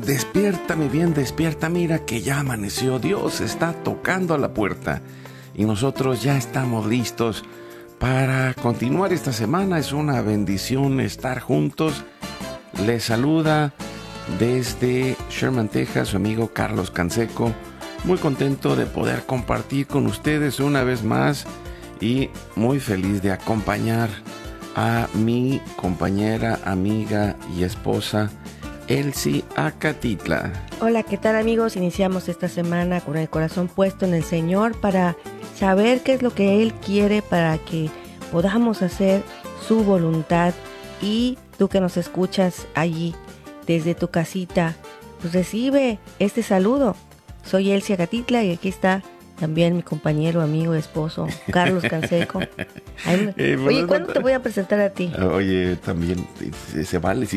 Despierta, mi bien, despierta, mira que ya amaneció, Dios está tocando a la puerta y nosotros ya estamos listos para continuar esta semana. Es una bendición estar juntos. Les saluda desde Sherman, Texas, su amigo Carlos Canseco. Muy contento de poder compartir con ustedes una vez más y muy feliz de acompañar a mi compañera, amiga y esposa Elsie Acatitla. Hola, ¿qué tal, amigos? Iniciamos esta semana con el corazón puesto en el Señor para saber qué es lo que Él quiere para que podamos hacer su voluntad. Y tú que nos escuchas allí desde tu casita, pues recibe este saludo. Soy Elsie Acatitla y aquí está también mi compañero, amigo, esposo, Carlos Canseco. Oye, ¿cuándo te voy a presentar a ti? Oye, también, se vale.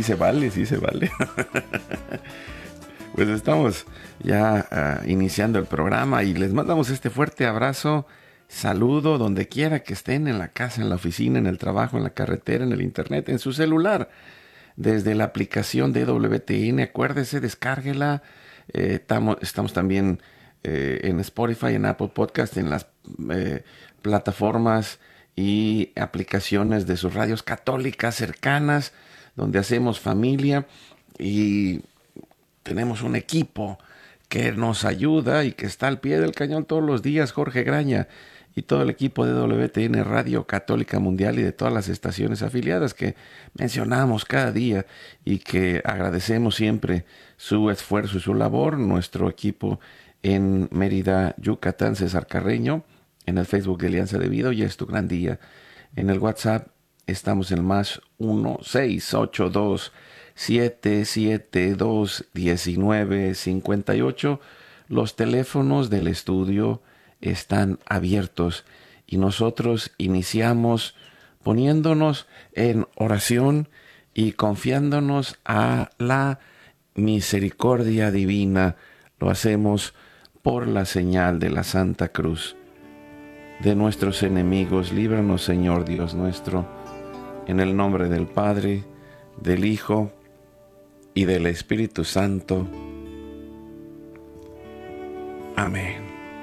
Pues estamos ya iniciando el programa y les mandamos este fuerte abrazo, saludo, donde quiera que estén, en la casa, en la oficina, en el trabajo, en la carretera, en el internet, en su celular, desde la aplicación de WTN. Acuérdese, descárguela. Estamos también en Spotify, en Apple Podcast, en las plataformas y aplicaciones de sus radios católicas cercanas, donde hacemos familia y tenemos un equipo que nos ayuda y que está al pie del cañón todos los días. Jorge Graña y todo el equipo de WTN Radio Católica Mundial y de todas las estaciones afiliadas que mencionamos cada día y que agradecemos siempre su esfuerzo y su labor. Nuestro equipo en Mérida, Yucatán, César Carreño, en el Facebook de Alianza de Vida, hoy es tu gran día. En el WhatsApp estamos en más 1-682-772-1958. Los teléfonos del estudio están abiertos y nosotros iniciamos poniéndonos en oración y confiándonos a la misericordia divina. Lo hacemos por la señal de la Santa Cruz. De nuestros enemigos, líbranos, Señor Dios nuestro, en el nombre del Padre, del Hijo y del Espíritu Santo. Amén.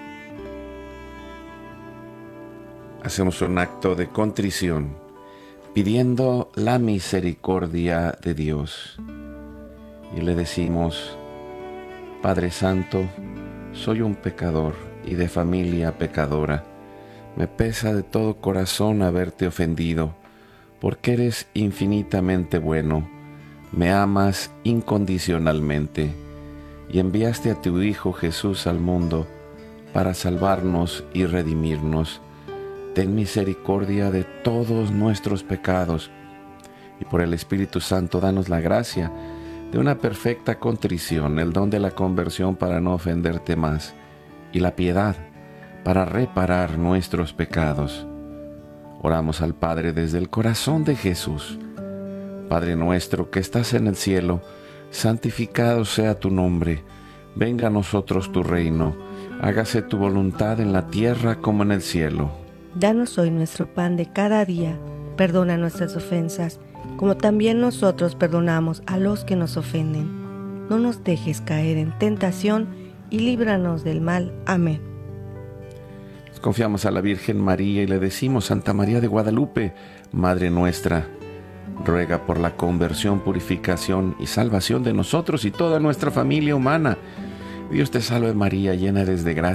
Hacemos un acto de contrición, pidiendo la misericordia de Dios. Y le decimos: Padre Santo, soy un pecador y de familia pecadora. Me pesa de todo corazón haberte ofendido, porque eres infinitamente bueno, me amas incondicionalmente, y enviaste a tu Hijo Jesús al mundo para salvarnos y redimirnos. Ten misericordia de todos nuestros pecados, y por el Espíritu Santo danos la gracia de una perfecta contrición, el don de la conversión para no ofenderte más, y la piedad para reparar nuestros pecados. Oramos al Padre desde el corazón de Jesús. Padre nuestro que estás en el cielo, santificado sea tu nombre. Venga a nosotros tu reino. Hágase tu voluntad en la tierra como en el cielo. Danos hoy nuestro pan de cada día. Perdona nuestras ofensas, como también nosotros perdonamos a los que nos ofenden. No nos dejes caer en tentación y líbranos del mal. Amén. Confiamos a la Virgen María y le decimos: Santa María de Guadalupe, Madre nuestra, ruega por la conversión, purificación y salvación de nosotros y toda nuestra familia humana. Dios te salve María, llena eres de gracia.